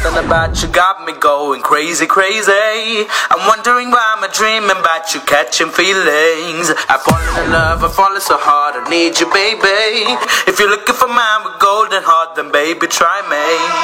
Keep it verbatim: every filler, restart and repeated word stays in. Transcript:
Something about you got me going crazy, crazy. I'm wondering why I'm dreaming about you catching feelings. I fall in love, I fall so hard, I need you, baby. If you're looking for mine with golden heart, then baby, try me.